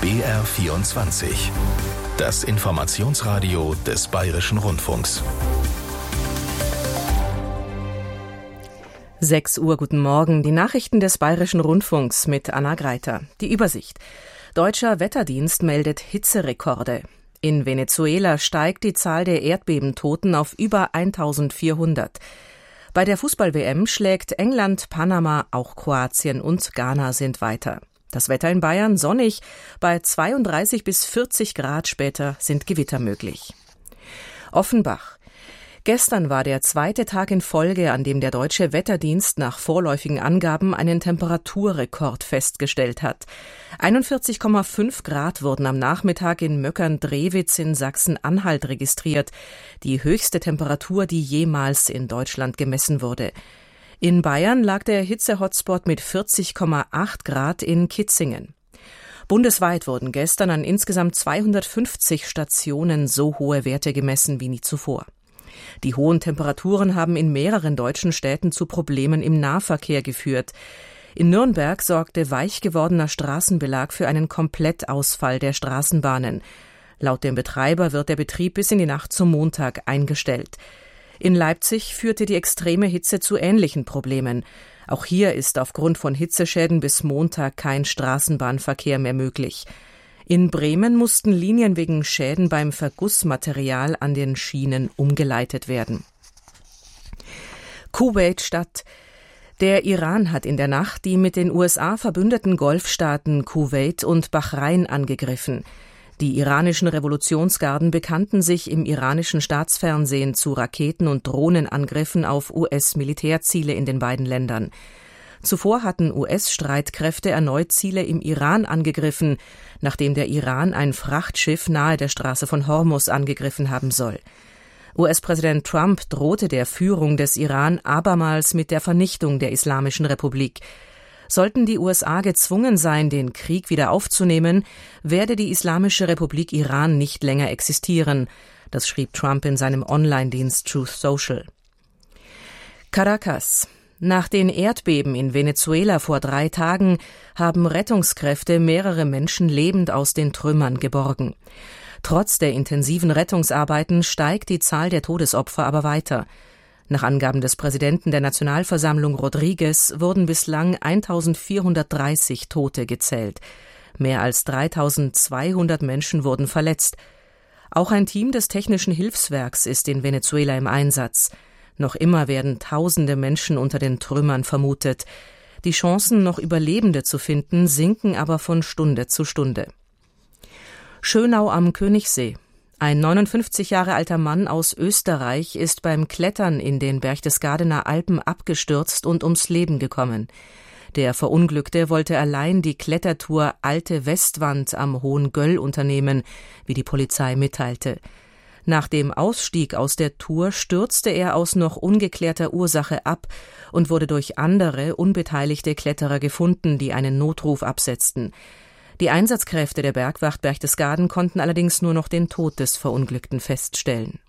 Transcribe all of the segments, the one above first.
BR24. Das Informationsradio des Bayerischen Rundfunks. 6 Uhr, guten Morgen. Die Nachrichten des Bayerischen Rundfunks mit Anna Greiter. Die Übersicht. Deutscher Wetterdienst meldet Hitzerekorde. In Venezuela steigt die Zahl der Erdbebentoten auf über 1400. Bei der Fußball-WM schlägt England, Panama, auch Kroatien und Ghana sind weiter. Das Wetter in Bayern sonnig, bei 32 bis 40 Grad, später sind Gewitter möglich. Offenbach. Gestern war der zweite Tag in Folge, an dem der Deutsche Wetterdienst nach vorläufigen Angaben einen Temperaturrekord festgestellt hat. 41,5 Grad wurden am Nachmittag in Möckern-Drewitz in Sachsen-Anhalt registriert, die höchste Temperatur, die jemals in Deutschland gemessen wurde. In Bayern lag der Hitze-Hotspot mit 40,8 Grad in Kitzingen. Bundesweit wurden gestern an insgesamt 250 Stationen so hohe Werte gemessen wie nie zuvor. Die hohen Temperaturen haben in mehreren deutschen Städten zu Problemen im Nahverkehr geführt. In Nürnberg sorgte weich gewordener Straßenbelag für einen Komplettausfall der Straßenbahnen. Laut dem Betreiber wird der Betrieb bis in die Nacht zum Montag eingestellt. In Leipzig führte die extreme Hitze zu ähnlichen Problemen. Auch hier ist aufgrund von Hitzeschäden bis Montag kein Straßenbahnverkehr mehr möglich. In Bremen mussten Linien wegen Schäden beim Vergussmaterial an den Schienen umgeleitet werden. Kuwait-Stadt. Der Iran hat in der Nacht die mit den USA verbündeten Golfstaaten Kuwait und Bahrain angegriffen. Die iranischen Revolutionsgarden bekannten sich im iranischen Staatsfernsehen zu Raketen- und Drohnenangriffen auf US-Militärziele in den beiden Ländern. Zuvor hatten US-Streitkräfte erneut Ziele im Iran angegriffen, nachdem der Iran ein Frachtschiff nahe der Straße von Hormuz angegriffen haben soll. US-Präsident Trump drohte der Führung des Iran abermals mit der Vernichtung der Islamischen Republik. Sollten die USA gezwungen sein, den Krieg wieder aufzunehmen, werde die Islamische Republik Iran nicht länger existieren. Das schrieb Trump in seinem Online-Dienst Truth Social. Caracas. Nach den Erdbeben in Venezuela vor 3 Tagen haben Rettungskräfte mehrere Menschen lebend aus den Trümmern geborgen. Trotz der intensiven Rettungsarbeiten steigt die Zahl der Todesopfer aber weiter. Nach Angaben des Präsidenten der Nationalversammlung Rodriguez wurden bislang 1430 Tote gezählt. Mehr als 3200 Menschen wurden verletzt. Auch ein Team des Technischen Hilfswerks ist in Venezuela im Einsatz. Noch immer werden tausende Menschen unter den Trümmern vermutet. Die Chancen, noch Überlebende zu finden, sinken aber von Stunde zu Stunde. Schönau am Königssee. Ein 59 Jahre alter Mann aus Österreich ist beim Klettern in den Berchtesgadener Alpen abgestürzt und ums Leben gekommen. Der Verunglückte wollte allein die Klettertour Alte Westwand am Hohen Göll unternehmen, wie die Polizei mitteilte. Nach dem Ausstieg aus der Tour stürzte er aus noch ungeklärter Ursache ab und wurde durch andere, unbeteiligte Kletterer gefunden, die einen Notruf absetzten. Die Einsatzkräfte der Bergwacht Berchtesgaden konnten allerdings nur noch den Tod des Verunglückten feststellen.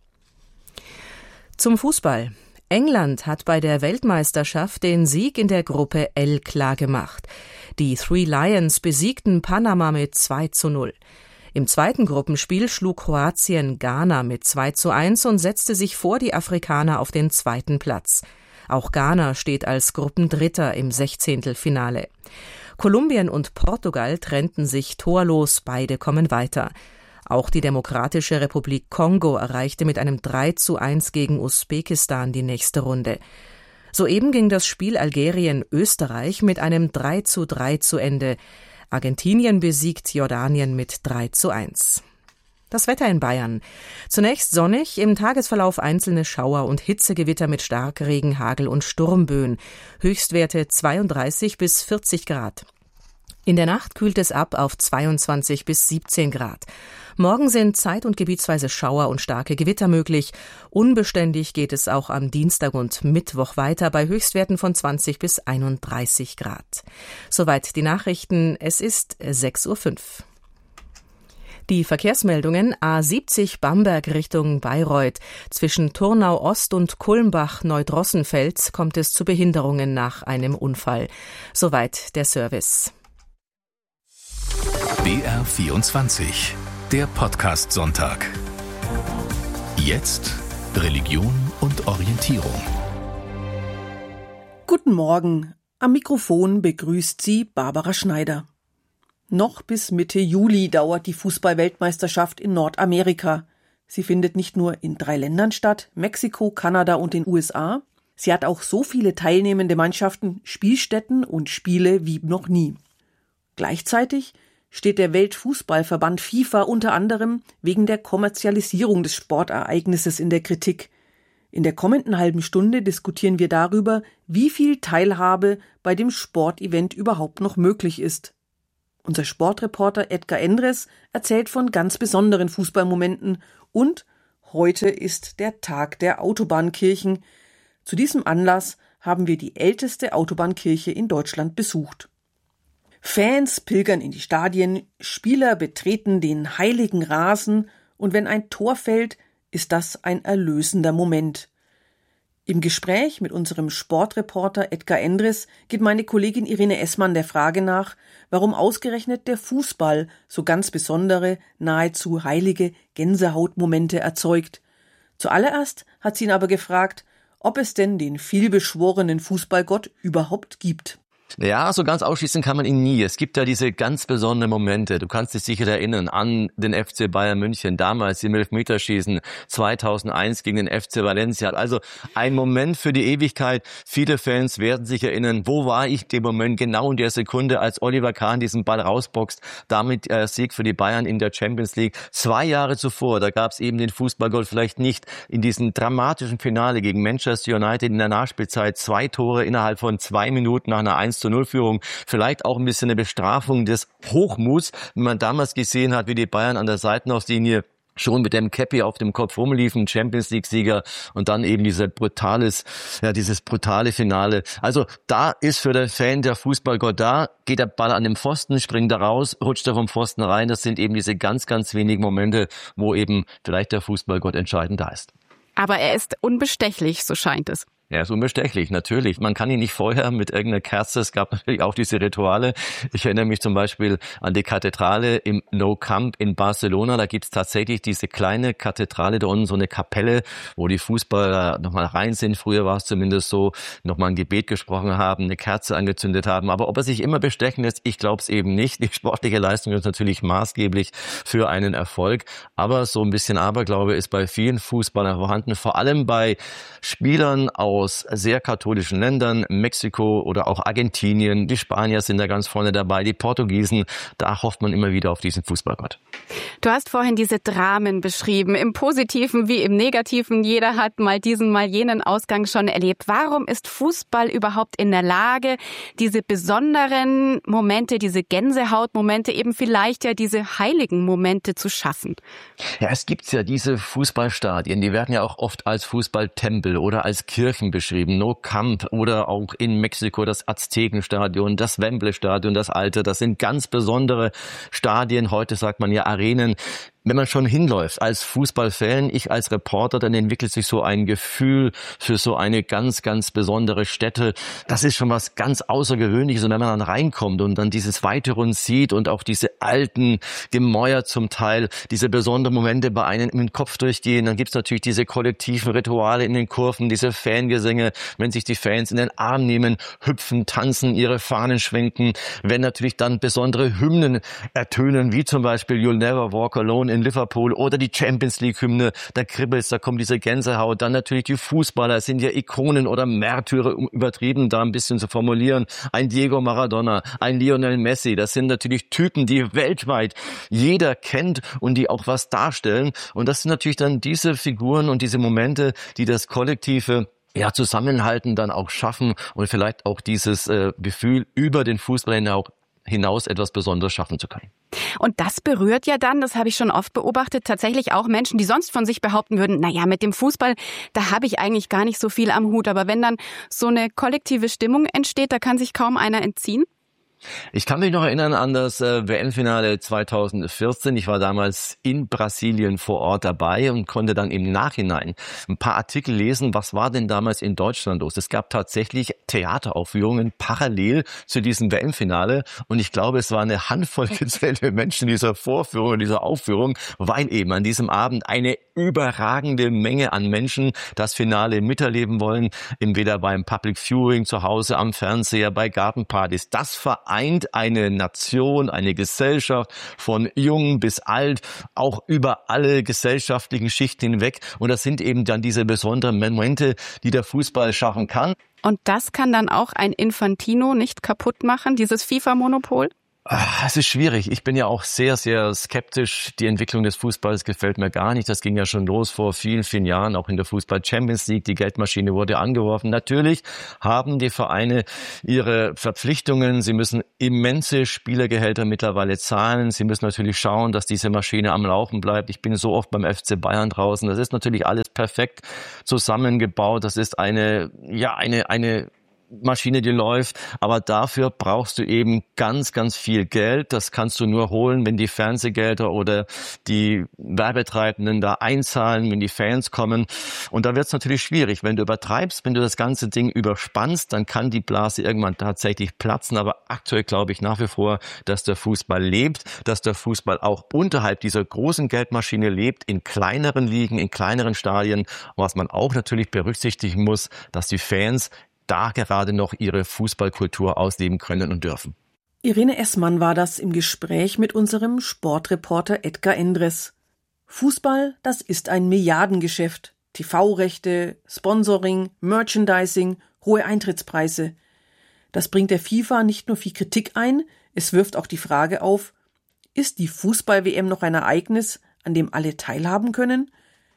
Zum Fußball. England hat bei der Weltmeisterschaft den Sieg in der Gruppe L klargemacht. Die Three Lions besiegten Panama mit 2:0. Im zweiten Gruppenspiel schlug Kroatien Ghana mit 2:1 und setzte sich vor die Afrikaner auf den zweiten Platz. Auch Ghana steht als Gruppendritter im 16. Kolumbien und Portugal trennten sich torlos, beide kommen weiter. Auch die Demokratische Republik Kongo erreichte mit einem 3:1 gegen Usbekistan die nächste Runde. Soeben ging das Spiel Algerien-Österreich mit einem 3:3 zu Ende. Argentinien besiegt Jordanien mit 3:1. Das Wetter in Bayern. Zunächst sonnig, im Tagesverlauf einzelne Schauer und Hitzegewitter mit Starkregen, Hagel und Sturmböen. Höchstwerte 32 bis 40 Grad. In der Nacht kühlt es ab auf 22 bis 17 Grad. Morgen sind zeit- und gebietsweise Schauer und starke Gewitter möglich. Unbeständig geht es auch am Dienstag und Mittwoch weiter bei Höchstwerten von 20 bis 31 Grad. Soweit die Nachrichten. Es ist 6:05 Uhr. Die Verkehrsmeldungen: A70 Bamberg Richtung Bayreuth. Zwischen Turnau Ost und Kulmbach-Neudrossenfels kommt es zu Behinderungen nach einem Unfall. Soweit der Service. BR24, der Podcast-Sonntag. Jetzt Religion und Orientierung. Guten Morgen. Am Mikrofon begrüßt Sie Barbara Schneider. Noch bis Mitte Juli dauert die Fußball-Weltmeisterschaft in Nordamerika. Sie findet nicht nur in 3 Ländern statt, Mexiko, Kanada und den USA. Sie hat auch so viele teilnehmende Mannschaften, Spielstätten und Spiele wie noch nie. Gleichzeitig steht der Weltfußballverband FIFA unter anderem wegen der Kommerzialisierung des Sportereignisses in der Kritik. In der kommenden halben Stunde diskutieren wir darüber, wie viel Teilhabe bei dem Sportevent überhaupt noch möglich ist. Unser Sportreporter Edgar Endres erzählt von ganz besonderen Fußballmomenten und heute ist der Tag der Autobahnkirchen. Zu diesem Anlass haben wir die älteste Autobahnkirche in Deutschland besucht. Fans pilgern in die Stadien, Spieler betreten den heiligen Rasen und wenn ein Tor fällt, ist das ein erlösender Moment. Im Gespräch mit unserem Sportreporter Edgar Endres geht meine Kollegin Irene Essmann der Frage nach, warum ausgerechnet der Fußball so ganz besondere, nahezu heilige Gänsehautmomente erzeugt. Zuallererst hat sie ihn aber gefragt, ob es denn den vielbeschworenen Fußballgott überhaupt gibt. Ja, so ganz ausschließen kann man ihn nie. Es gibt ja diese ganz besonderen Momente. Du kannst dich sicher erinnern an den FC Bayern München, damals im Elfmeterschießen 2001 gegen den FC Valencia. Also ein Moment für die Ewigkeit. Viele Fans werden sich erinnern, wo war ich dem Moment genau in der Sekunde, als Oliver Kahn diesen Ball rausboxt, damit Sieg für die Bayern in der Champions League. 2 Jahre zuvor, da gab es eben den Fußballgott vielleicht nicht. In diesem dramatischen Finale gegen Manchester United in der Nachspielzeit 2 Tore innerhalb von 2 Minuten nach einer 1:0-Führung. Vielleicht auch ein bisschen eine Bestrafung des Hochmuts, wenn man damals gesehen hat, wie die Bayern an der Seitenauslinie schon mit dem Käppi auf dem Kopf rumliefen, Champions League-Sieger und dann eben dieses brutale Finale. Also da ist für den Fan der Fußballgott da, geht der Ball an den Pfosten, springt da raus, rutscht er vom Pfosten rein. Das sind eben diese ganz, ganz wenigen Momente, wo eben vielleicht der Fußballgott entscheidend da ist. Aber er ist unbestechlich, so scheint es. Er ist unbestechlich, natürlich. Man kann ihn nicht vorher mit irgendeiner Kerze, es gab natürlich auch diese Rituale. Ich erinnere mich zum Beispiel an die Kathedrale im Nou Camp in Barcelona. Da gibt's tatsächlich diese kleine Kathedrale, da unten so eine Kapelle, wo die Fußballer nochmal rein sind. Früher war es zumindest so, nochmal ein Gebet gesprochen haben, eine Kerze angezündet haben. Aber ob er sich immer bestechen lässt, ich glaube es eben nicht. Die sportliche Leistung ist natürlich maßgeblich für einen Erfolg. Aber so ein bisschen Aberglaube ist bei vielen Fußballern vorhanden, vor allem bei Spielern aus sehr katholischen Ländern, Mexiko oder auch Argentinien. Die Spanier sind da ganz vorne dabei, die Portugiesen. Da hofft man immer wieder auf diesen Fußballgott. Du hast vorhin diese Dramen beschrieben, im Positiven wie im Negativen. Jeder hat mal diesen, mal jenen Ausgang schon erlebt. Warum ist Fußball überhaupt in der Lage, diese besonderen Momente, diese Gänsehautmomente, eben vielleicht ja diese heiligen Momente zu schaffen? Ja, es gibt ja diese Fußballstadien, die werden ja auch oft als Fußballtempel oder als Kirchen beschrieben. Nou Camp oder auch in Mexiko das Aztekenstadion, das Wembley-Stadion, das alte. Das sind ganz besondere Stadien. Heute sagt man ja Arenen. Wenn man schon hinläuft als Fußballfan, ich als Reporter, dann entwickelt sich so ein Gefühl für so eine ganz, ganz besondere Stätte. Das ist schon was ganz Außergewöhnliches. Und wenn man dann reinkommt und dann dieses weite Rund sieht und auch diese alten Gemäuer zum Teil, diese besonderen Momente bei einem im Kopf durchgehen, dann gibt's natürlich diese kollektiven Rituale in den Kurven, diese Fangesänge, wenn sich die Fans in den Arm nehmen, hüpfen, tanzen, ihre Fahnen schwenken, wenn natürlich dann besondere Hymnen ertönen, wie zum Beispiel You'll Never Walk Alone in Liverpool oder die Champions League-Hymne, da kribbelt's, da kommt diese Gänsehaut. Dann natürlich die Fußballer sind ja Ikonen oder Märtyrer, um übertrieben da ein bisschen zu formulieren. Ein Diego Maradona, ein Lionel Messi, das sind natürlich Typen, die weltweit jeder kennt und die auch was darstellen. Und das sind natürlich dann diese Figuren und diese Momente, die das kollektive Zusammenhalten dann auch schaffen und vielleicht auch dieses Gefühl über den Fußball hinaus etwas Besonderes schaffen zu können. Und das berührt ja dann, das habe ich schon oft beobachtet, tatsächlich auch Menschen, die sonst von sich behaupten würden, naja, mit dem Fußball, da habe ich eigentlich gar nicht so viel am Hut. Aber wenn dann so eine kollektive Stimmung entsteht, da kann sich kaum einer entziehen. Ich kann mich noch erinnern an das WM-Finale 2014. Ich war damals in Brasilien vor Ort dabei und konnte dann im Nachhinein ein paar Artikel lesen, was war denn damals in Deutschland los. Es gab tatsächlich Theateraufführungen parallel zu diesem WM-Finale und ich glaube, es war eine Handvoll gezählte Menschen in dieser Vorführung, in dieser Aufführung, weil eben an diesem Abend eine überragende Menge an Menschen das Finale miterleben wollen, entweder beim Public Viewing zu Hause am Fernseher, bei Gartenpartys. Das vereint eine Nation, eine Gesellschaft von jung bis alt, auch über alle gesellschaftlichen Schichten hinweg. Und das sind eben dann diese besonderen Momente, die der Fußball schaffen kann. Und das kann dann auch ein Infantino nicht kaputt machen, dieses FIFA-Monopol? Es ist schwierig. Ich bin ja auch sehr, sehr skeptisch. Die Entwicklung des Fußballs gefällt mir gar nicht. Das ging ja schon los vor vielen, vielen Jahren, auch in der Fußball-Champions League. Die Geldmaschine wurde angeworfen. Natürlich haben die Vereine ihre Verpflichtungen. Sie müssen immense Spielergehälter mittlerweile zahlen. Sie müssen natürlich schauen, dass diese Maschine am Laufen bleibt. Ich bin so oft beim FC Bayern draußen. Das ist natürlich alles perfekt zusammengebaut. Das ist eine Maschine, die läuft, aber dafür brauchst du eben ganz, ganz viel Geld. Das kannst du nur holen, wenn die Fernsehgelder oder die Werbetreibenden da einzahlen, wenn die Fans kommen. Und da wird es natürlich schwierig. Wenn du übertreibst, wenn du das ganze Ding überspannst, dann kann die Blase irgendwann tatsächlich platzen. Aber aktuell glaube ich nach wie vor, dass der Fußball lebt, dass der Fußball auch unterhalb dieser großen Geldmaschine lebt, in kleineren Ligen, in kleineren Stadien. Was man auch natürlich berücksichtigen muss, dass die Fans da gerade noch ihre Fußballkultur ausleben können und dürfen. Irene Essmann war das im Gespräch mit unserem Sportreporter Edgar Endres. Fußball, das ist ein Milliardengeschäft. TV-Rechte, Sponsoring, Merchandising, hohe Eintrittspreise. Das bringt der FIFA nicht nur viel Kritik ein, es wirft auch die Frage auf, ist die Fußball-WM noch ein Ereignis, an dem alle teilhaben können?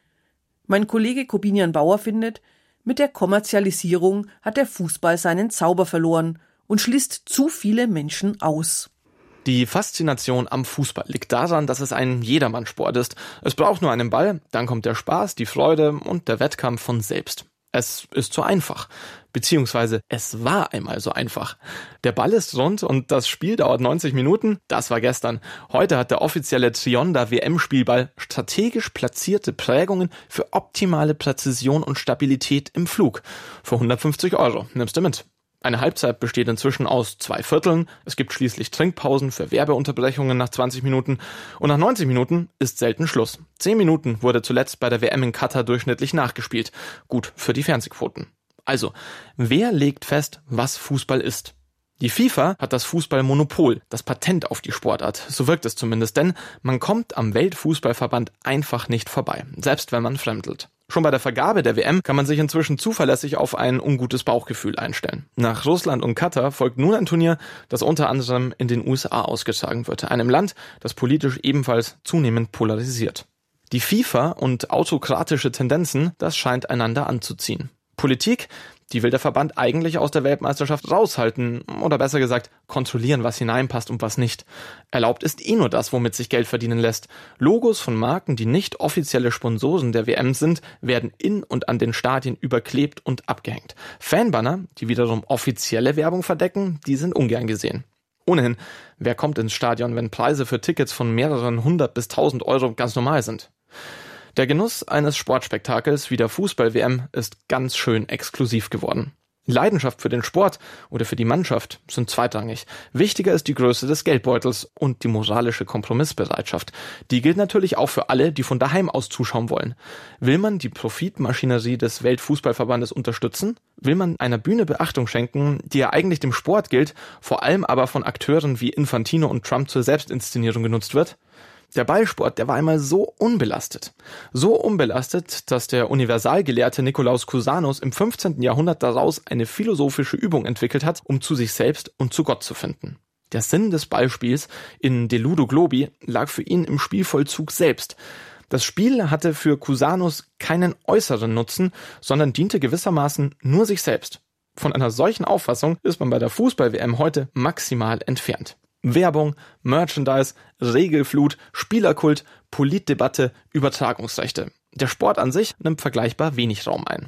Mein Kollege Corbinian Bauer findet, mit der Kommerzialisierung hat der Fußball seinen Zauber verloren und schließt zu viele Menschen aus. Die Faszination am Fußball liegt daran, dass es ein Jedermannsport ist. Es braucht nur einen Ball, dann kommt der Spaß, die Freude und der Wettkampf von selbst. Es ist so einfach. Beziehungsweise es war einmal so einfach. Der Ball ist rund und das Spiel dauert 90 Minuten. Das war gestern. Heute hat der offizielle Trionda WM-Spielball strategisch platzierte Prägungen für optimale Präzision und Stabilität im Flug. Für 150 €. Nimmst du mit. Eine Halbzeit besteht inzwischen aus 2 Vierteln. Es gibt schließlich Trinkpausen für Werbeunterbrechungen nach 20 Minuten. Und nach 90 Minuten ist selten Schluss. 10 Minuten wurde zuletzt bei der WM in Katar durchschnittlich nachgespielt. Gut für die Fernsehquoten. Also, wer legt fest, was Fußball ist? Die FIFA hat das Fußballmonopol, das Patent auf die Sportart. So wirkt es zumindest, denn man kommt am Weltfußballverband einfach nicht vorbei, selbst wenn man fremdelt. Schon bei der Vergabe der WM kann man sich inzwischen zuverlässig auf ein ungutes Bauchgefühl einstellen. Nach Russland und Katar folgt nun ein Turnier, das unter anderem in den USA ausgetragen wird, einem Land, das politisch ebenfalls zunehmend polarisiert. Die FIFA und autokratische Tendenzen, das scheint einander anzuziehen. Politik, die will der Verband eigentlich aus der Weltmeisterschaft raushalten oder besser gesagt kontrollieren, was hineinpasst und was nicht. Erlaubt ist nur das, womit sich Geld verdienen lässt. Logos von Marken, die nicht offizielle Sponsoren der WM sind, werden in und an den Stadien überklebt und abgehängt. Fanbanner, die wiederum offizielle Werbung verdecken, die sind ungern gesehen. Ohnehin, wer kommt ins Stadion, wenn Preise für Tickets von mehreren 100 bis 1000 € ganz normal sind? Der Genuss eines Sportspektakels wie der Fußball-WM ist ganz schön exklusiv geworden. Leidenschaft für den Sport oder für die Mannschaft sind zweitrangig. Wichtiger ist die Größe des Geldbeutels und die moralische Kompromissbereitschaft. Die gilt natürlich auch für alle, die von daheim aus zuschauen wollen. Will man die Profitmaschinerie des Weltfußballverbandes unterstützen? Will man einer Bühne Beachtung schenken, die ja eigentlich dem Sport gilt, vor allem aber von Akteuren wie Infantino und Trump zur Selbstinszenierung genutzt wird? Der Ballsport, der war einmal so unbelastet. So unbelastet, dass der Universalgelehrte Nikolaus Cusanus im 15. Jahrhundert daraus eine philosophische Übung entwickelt hat, um zu sich selbst und zu Gott zu finden. Der Sinn des Ballspiels in De Ludo Globi lag für ihn im Spielvollzug selbst. Das Spiel hatte für Cusanus keinen äußeren Nutzen, sondern diente gewissermaßen nur sich selbst. Von einer solchen Auffassung ist man bei der Fußball-WM heute maximal entfernt. Werbung, Merchandise, Regelflut, Spielerkult, Politdebatte, Übertragungsrechte. Der Sport an sich nimmt vergleichbar wenig Raum ein.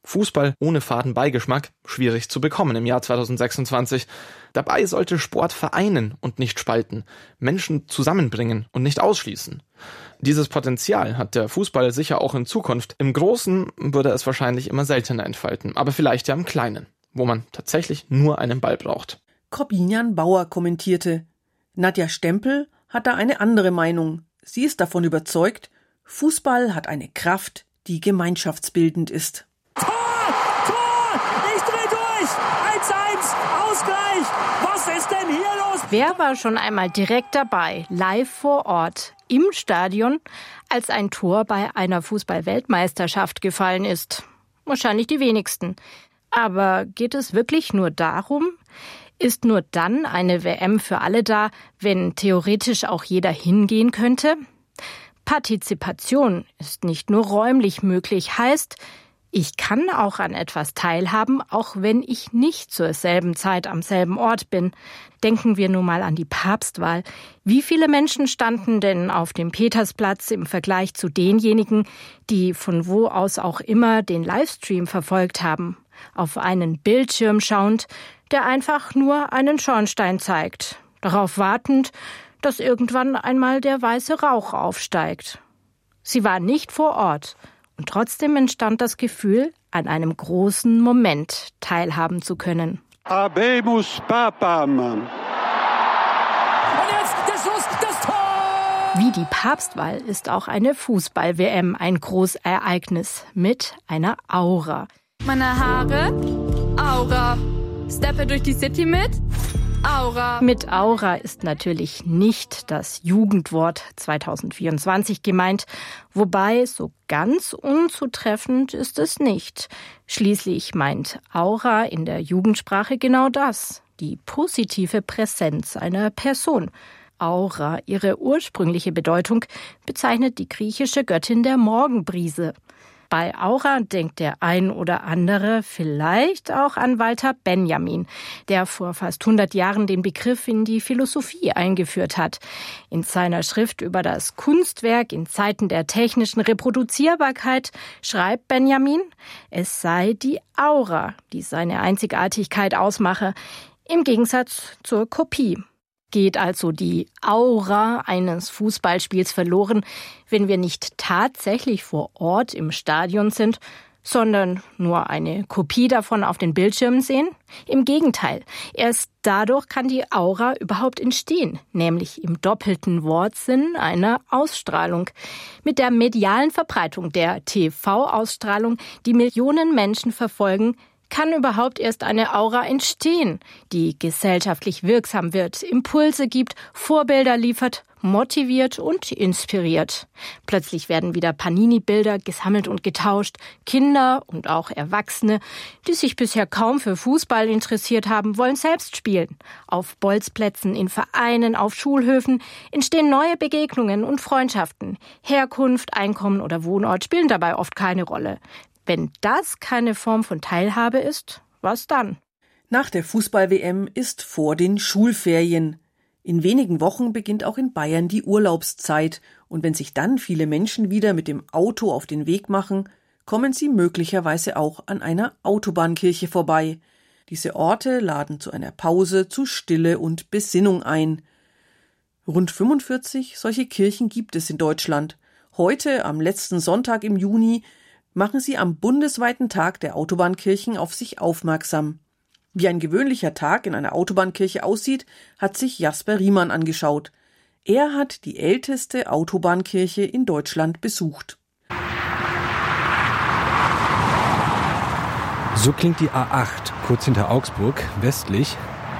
Fußball ohne faden Beigeschmack, schwierig zu bekommen im Jahr 2026. Dabei sollte Sport vereinen und nicht spalten, Menschen zusammenbringen und nicht ausschließen. Dieses Potenzial hat der Fußball sicher auch in Zukunft. Im Großen würde es wahrscheinlich immer seltener entfalten, aber vielleicht ja im Kleinen, wo man tatsächlich nur einen Ball braucht. Corbinian Bauer kommentierte. Nadja Stempel hat da eine andere Meinung. Sie ist davon überzeugt, Fußball hat eine Kraft, die gemeinschaftsbildend ist. Tor! Ich dreh durch! 1-1, Ausgleich! Was ist denn hier los? Wer war schon einmal direkt dabei, live vor Ort, im Stadion, als ein Tor bei einer Fußball-Weltmeisterschaft gefallen ist? Wahrscheinlich die wenigsten. Aber geht es wirklich nur darum? Ist nur dann eine WM für alle da, wenn theoretisch auch jeder hingehen könnte? Partizipation ist nicht nur räumlich möglich, heißt, ich kann auch an etwas teilhaben, auch wenn ich nicht zur selben Zeit am selben Ort bin. Denken wir nur mal an die Papstwahl. Wie viele Menschen standen denn auf dem Petersplatz im Vergleich zu denjenigen, die von wo aus auch immer den Livestream verfolgt haben, auf einen Bildschirm schauend, der einfach nur einen Schornstein zeigt, darauf wartend, dass irgendwann einmal der weiße Rauch aufsteigt. Sie war nicht vor Ort und trotzdem entstand das Gefühl, an einem großen Moment teilhaben zu können. Habemus Papam. Und jetzt der Schuss, das Tor! Wie die Papstwahl ist auch eine Fußball-WM ein Großereignis mit einer Aura. Meine Haare, Aura. Steppe durch die City mit Aura. Mit Aura ist natürlich nicht das Jugendwort 2024 gemeint, wobei so ganz unzutreffend ist es nicht. Schließlich meint Aura in der Jugendsprache genau das, die positive Präsenz einer Person. Aura, ihre ursprüngliche Bedeutung, bezeichnet die griechische Göttin der Morgenbrise. Bei Aura denkt der ein oder andere vielleicht auch an Walter Benjamin, der vor fast 100 Jahren den Begriff in die Philosophie eingeführt hat. In seiner Schrift über das Kunstwerk in Zeiten der technischen Reproduzierbarkeit schreibt Benjamin, es sei die Aura, die seine Einzigartigkeit ausmache, im Gegensatz zur Kopie. Geht also die Aura eines Fußballspiels verloren, wenn wir nicht tatsächlich vor Ort im Stadion sind, sondern nur eine Kopie davon auf den Bildschirmen sehen? Im Gegenteil, erst dadurch kann die Aura überhaupt entstehen, nämlich im doppelten Wortsinn einer Ausstrahlung. Mit der medialen Verbreitung der TV-Ausstrahlung, die Millionen Menschen verfolgen, kann überhaupt erst eine Aura entstehen, die gesellschaftlich wirksam wird, Impulse gibt, Vorbilder liefert, motiviert und inspiriert. Plötzlich werden wieder Panini-Bilder gesammelt und getauscht. Kinder und auch Erwachsene, die sich bisher kaum für Fußball interessiert haben, wollen selbst spielen. Auf Bolzplätzen, in Vereinen, auf Schulhöfen entstehen neue Begegnungen und Freundschaften. Herkunft, Einkommen oder Wohnort spielen dabei oft keine Rolle. Wenn das keine Form von Teilhabe ist, was dann? Nach der Fußball-WM ist vor den Schulferien. In wenigen Wochen beginnt auch in Bayern die Urlaubszeit. Und wenn sich dann viele Menschen wieder mit dem Auto auf den Weg machen, kommen sie möglicherweise auch an einer Autobahnkirche vorbei. Diese Orte laden zu einer Pause, zu Stille und Besinnung ein. Rund 45 solche Kirchen gibt es in Deutschland. Heute, am letzten Sonntag im Juni, machen sie am bundesweiten Tag der Autobahnkirchen auf sich aufmerksam. Wie ein gewöhnlicher Tag in einer Autobahnkirche aussieht, hat sich Jasper Riemann angeschaut. Er hat die älteste Autobahnkirche in Deutschland besucht. So klingt die A8, kurz hinter Augsburg, westlich.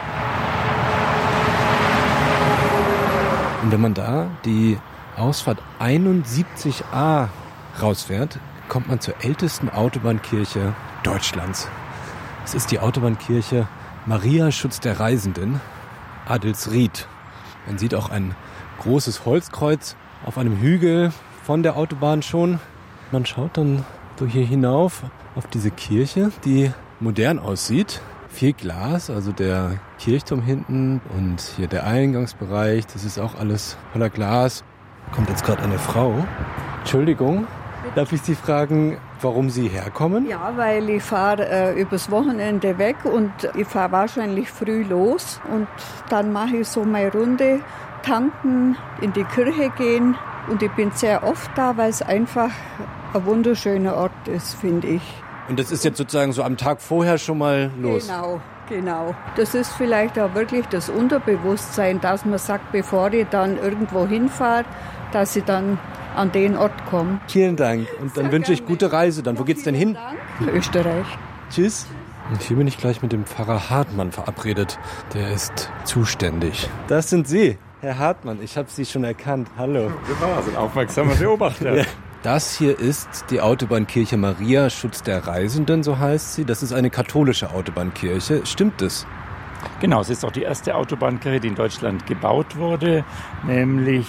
Und wenn man da die Ausfahrt 71a rausfährt, kommt man zur ältesten Autobahnkirche Deutschlands. Es ist die Autobahnkirche Maria Schutz der Reisenden, Adelsried. Man sieht auch ein großes Holzkreuz auf einem Hügel von der Autobahn schon. Man schaut dann so hier hinauf auf diese Kirche, die modern aussieht. Viel Glas, also der Kirchturm hinten und hier der Eingangsbereich, das ist auch alles voller Glas. Kommt jetzt gerade eine Frau. Entschuldigung, Darf ich Sie fragen, warum Sie herkommen? Ja, weil ich fahre übers Wochenende weg und ich fahre wahrscheinlich früh los und dann mache ich so meine Runde, tanken, in die Kirche gehen und ich bin sehr oft da, weil es einfach ein wunderschöner Ort ist, finde ich. Und das ist jetzt sozusagen so am Tag vorher schon mal los? Genau. Das ist vielleicht auch wirklich das Unterbewusstsein, dass man sagt, bevor ich dann irgendwo hinfahre, dass ich dann an den Ort komme. Vielen Dank und dann wünsche ich gute Reise. Dann, wo geht's denn hin? Dank. Österreich. Tschüss. Und hier bin ich gleich mit dem Pfarrer Hartmann verabredet. Der ist zuständig. Das sind Sie, Herr Hartmann. Ich habe Sie schon erkannt. Hallo. Genau, sind aufmerksame Beobachter. Ja. Das hier ist die Autobahnkirche Maria, Schutz der Reisenden, so heißt sie. Das ist eine katholische Autobahnkirche. Stimmt das? Genau, es ist auch die erste Autobahnkirche, die in Deutschland gebaut wurde, nämlich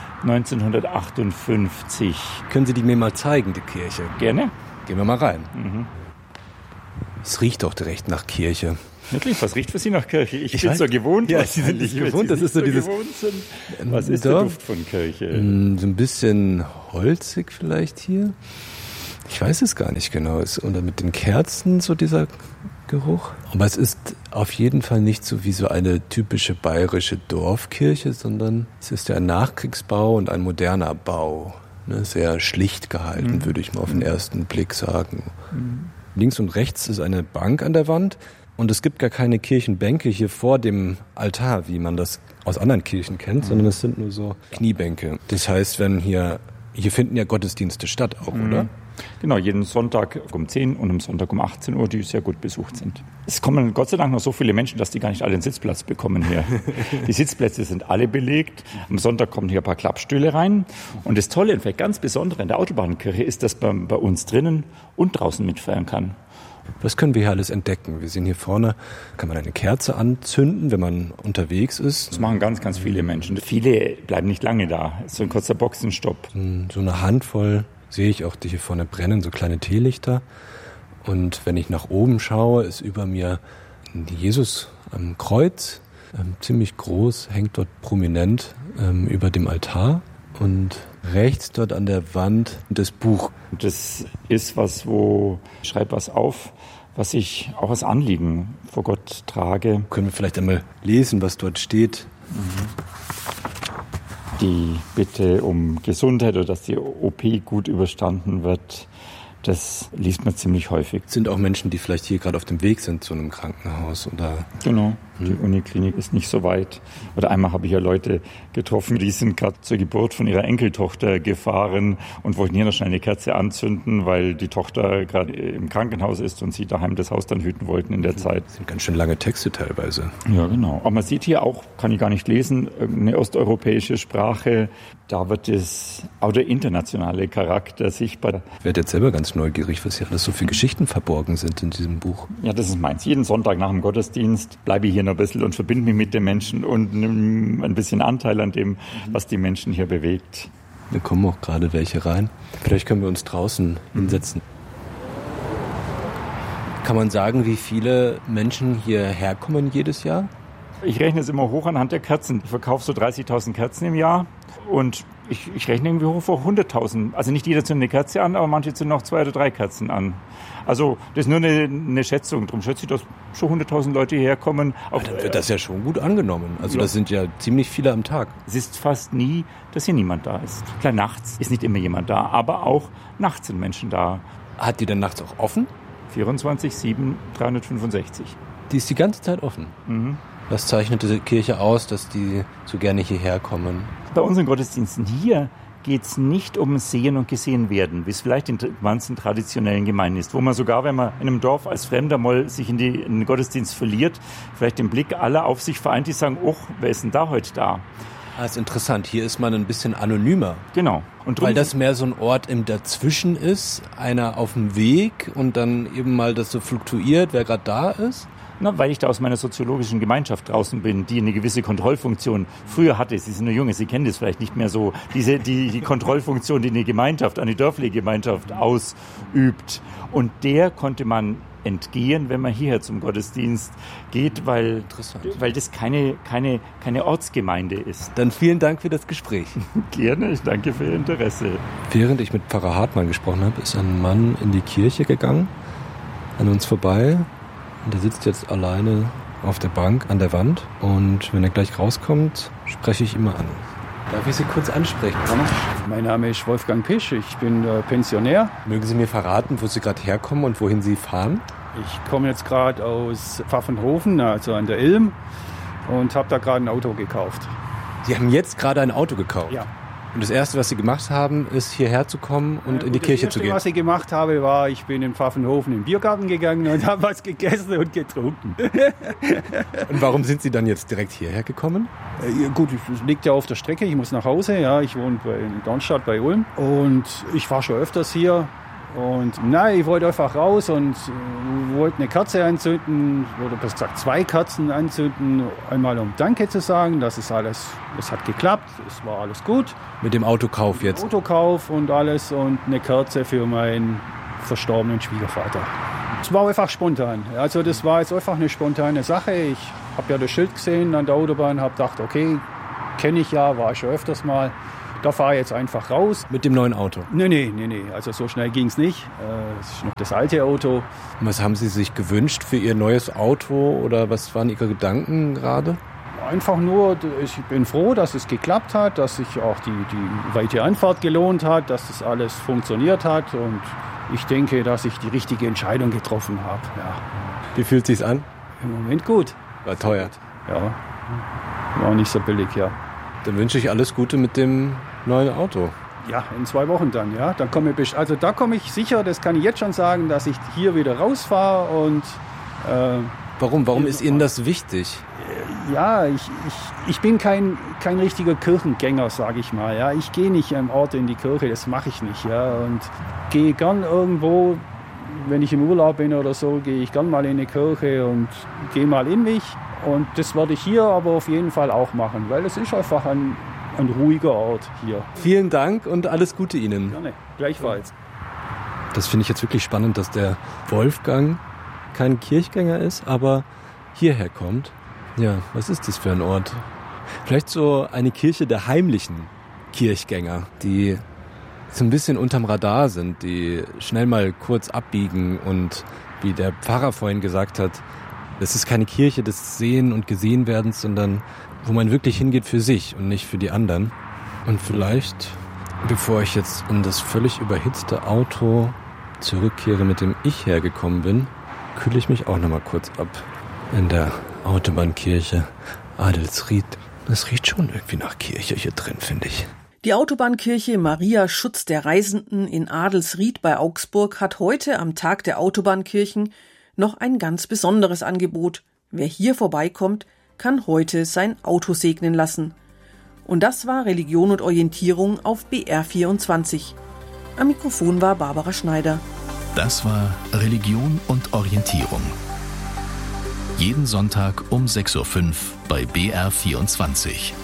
1958. Können Sie die mir mal zeigen, die Kirche? Gerne. Gehen wir mal rein. Es riecht doch direkt nach Kirche. Wirklich? Was riecht für Sie nach Kirche? Ich bin so gewohnt. Ja, Sie sind nicht gewohnt. Das ist so dieses. Was ist der Duft von Kirche? So ein bisschen holzig vielleicht hier. Ich weiß es gar nicht genau. Oder mit den Kerzen so dieser Geruch. Aber es ist auf jeden Fall nicht so wie so eine typische bayerische Dorfkirche, sondern es ist ja ein Nachkriegsbau und ein moderner Bau. Sehr schlicht gehalten, würde ich mal auf den ersten Blick sagen. Links und rechts ist eine Bank an der Wand. Und es gibt gar keine Kirchenbänke hier vor dem Altar, wie man das aus anderen Kirchen kennt, sondern es sind nur so Kniebänke. Das heißt, wenn hier finden ja Gottesdienste statt auch, oder? Genau, jeden Sonntag um 10 und am Sonntag um 18 Uhr, die sehr gut besucht sind. Es kommen Gott sei Dank noch so viele Menschen, dass die gar nicht alle einen Sitzplatz bekommen hier. Die Sitzplätze sind alle belegt. Am Sonntag kommen hier ein paar Klappstühle rein. Und das Tolle und vielleicht ganz Besondere in der Autobahnkirche ist, dass man bei uns drinnen und draußen mitfeiern kann. Was können wir hier alles entdecken? Wir sehen hier vorne, kann man eine Kerze anzünden, wenn man unterwegs ist. Das machen ganz, ganz viele Menschen. Viele bleiben nicht lange da. So ein kurzer Boxenstopp. So eine Handvoll sehe ich auch, die hier vorne brennen, so kleine Teelichter. Und wenn ich nach oben schaue, ist über mir Jesus am Kreuz. Ziemlich groß, hängt dort prominent über dem Altar. Und rechts dort an der Wand das Buch. Das ist was, ich schreibe was auf, was ich auch als Anliegen vor Gott trage. Können wir vielleicht einmal lesen, was dort steht? Die Bitte um Gesundheit oder dass die OP gut überstanden wird, das liest man ziemlich häufig. Sind auch Menschen, die vielleicht hier gerade auf dem Weg sind zu einem Krankenhaus, oder? Genau, die Uniklinik ist nicht so weit. Oder einmal habe ich ja Leute getroffen, die sind gerade zur Geburt von ihrer Enkeltochter gefahren und wollten hier noch schnell eine Kerze anzünden, weil die Tochter gerade im Krankenhaus ist und sie daheim das Haus dann hüten wollten in der Zeit. Das sind ganz schön lange Texte teilweise. Ja, genau. Aber man sieht hier auch, kann ich gar nicht lesen, eine osteuropäische Sprache. Da wird auch der internationale Charakter sichtbar. Ich werde jetzt selber ganz neugierig, was hier alles so für Geschichten verborgen sind in diesem Buch. Ja, das ist meins. Jeden Sonntag nach dem Gottesdienst bleibe ich hier noch ein bisschen und verbinde mich mit den Menschen und nehme ein bisschen Anteil an dem, was die Menschen hier bewegt. Wir kommen auch gerade welche rein. Vielleicht können wir uns draußen hinsetzen. Kann man sagen, wie viele Menschen hierher kommen jedes Jahr? Ich rechne es immer hoch anhand der Kerzen. Ich verkaufe so 30.000 Kerzen im Jahr und ich rechne irgendwie hoch vor 100.000. Also nicht jeder zündet eine Kerze an, aber manche zünden noch 2 oder 3 Kerzen an. Also das ist nur eine Schätzung. Darum schätze ich, dass schon 100.000 Leute hierher kommen. Aber dann wird das ja schon gut angenommen. Also das sind ja ziemlich viele am Tag. Es ist fast nie, dass hier niemand da ist. Klar, nachts ist nicht immer jemand da, aber auch nachts sind Menschen da. Hat die denn nachts auch offen? 24/7, 365. Die ist die ganze Zeit offen? Mhm. Was zeichnet diese Kirche aus, dass die so gerne hierher kommen? Bei unseren Gottesdiensten hier geht es nicht um Sehen und Gesehen werden, wie es vielleicht in manchen traditionellen Gemeinden ist, wo man sogar, wenn man in einem Dorf als Fremder mal sich in den Gottesdienst verliert, vielleicht den Blick aller auf sich vereint, die sagen, oh, wer ist denn da heute da? Das ist interessant. Hier ist man ein bisschen anonymer. Genau. Und weil das mehr so ein Ort im Dazwischen ist, einer auf dem Weg und dann eben mal das so fluktuiert, wer gerade da ist? Na, weil ich da aus meiner soziologischen Gemeinschaft draußen bin, die eine gewisse Kontrollfunktion früher hatte. Sie sind nur junge, Sie kennen das vielleicht nicht mehr so. Die Kontrollfunktion, die eine Gemeinschaft, eine dörfliche Gemeinschaft ausübt. Und der konnte man entgehen, wenn man hierher zum Gottesdienst geht, weil das keine Ortsgemeinde ist. Dann vielen Dank für das Gespräch. Gerne, ich danke für Ihr Interesse. Während ich mit Pfarrer Hartmann gesprochen habe, ist ein Mann in die Kirche gegangen, an uns vorbei. Und er sitzt jetzt alleine auf der Bank an der Wand. Und wenn er gleich rauskommt, spreche ich ihn mal an. Darf ich Sie kurz ansprechen? Mein Name ist Wolfgang Pisch, ich bin Pensionär. Mögen Sie mir verraten, wo Sie gerade herkommen und wohin Sie fahren? Ich komme jetzt gerade aus Pfaffenhofen, also an der Ilm, und habe da gerade ein Auto gekauft. Sie haben jetzt gerade ein Auto gekauft? Ja. Und das Erste, was Sie gemacht haben, ist hierher zu kommen und in die Kirche zu gehen? Das Erste, was ich gemacht habe, war, ich bin in Pfaffenhofen in den Biergarten gegangen und habe was gegessen und getrunken. Und warum sind Sie dann jetzt direkt hierher gekommen? Gut, es liegt ja auf der Strecke, ich muss nach Hause. Ja, ich wohne in Dornstadt bei Ulm und ich war schon öfters hier. Und ich wollte einfach raus und wollte eine Kerze anzünden, oder besser gesagt 2 Kerzen anzünden, einmal um Danke zu sagen, es hat geklappt, es war alles gut. Mit dem Autokauf jetzt? Autokauf und alles und eine Kerze für meinen verstorbenen Schwiegervater. Es war einfach spontan, also das war jetzt einfach eine spontane Sache. Ich habe ja das Schild gesehen an der Autobahn, habe gedacht, okay, kenne ich ja, war ich schon öfters mal. Da fahre ich jetzt einfach raus. Mit dem neuen Auto? Nee. Also so schnell ging es nicht. Das ist noch das alte Auto. Und was haben Sie sich gewünscht für Ihr neues Auto oder was waren Ihre Gedanken gerade? Einfach nur, ich bin froh, dass es geklappt hat, dass sich auch die weite Anfahrt gelohnt hat, dass das alles funktioniert hat und ich denke, dass ich die richtige Entscheidung getroffen habe. Ja. Wie fühlt es sich an? Im Moment gut. War teuer? Ja, war nicht so billig, ja. Dann wünsche ich alles Gute mit dem neuen Auto. Ja, in 2 Wochen dann, ja. Da komme ich sicher, das kann ich jetzt schon sagen, dass ich hier wieder rausfahre und... Warum ist Ihnen das wichtig? Ja, ich bin kein richtiger Kirchengänger, sage ich mal. Ja. Ich gehe nicht am Ort in die Kirche, das mache ich nicht. Ja. Und gehe gern irgendwo, wenn ich im Urlaub bin oder so, gehe ich gern mal in eine Kirche und gehe mal in mich. Und das werde ich hier aber auf jeden Fall auch machen, weil es ist einfach ein ruhiger Ort hier. Vielen Dank und alles Gute Ihnen. Gerne, gleichfalls. Das finde ich jetzt wirklich spannend, dass der Wolfgang kein Kirchgänger ist, aber hierher kommt. Ja, was ist das für ein Ort? Vielleicht so eine Kirche der heimlichen Kirchgänger, die so ein bisschen unterm Radar sind, die schnell mal kurz abbiegen und wie der Pfarrer vorhin gesagt hat, das ist keine Kirche des Sehen und Gesehenwerdens, sondern wo man wirklich hingeht für sich und nicht für die anderen. Und vielleicht, bevor ich jetzt in das völlig überhitzte Auto zurückkehre, mit dem ich hergekommen bin, kühle ich mich auch noch mal kurz ab in der Autobahnkirche Adelsried. Das riecht schon irgendwie nach Kirche hier drin, finde ich. Die Autobahnkirche Maria Schutz der Reisenden in Adelsried bei Augsburg hat heute am Tag der Autobahnkirchen noch ein ganz besonderes Angebot. Wer hier vorbeikommt, kann heute sein Auto segnen lassen. Und das war Religion und Orientierung auf BR24. Am Mikrofon war Barbara Schneider. Das war Religion und Orientierung. Jeden Sonntag um 6:05 Uhr bei BR24.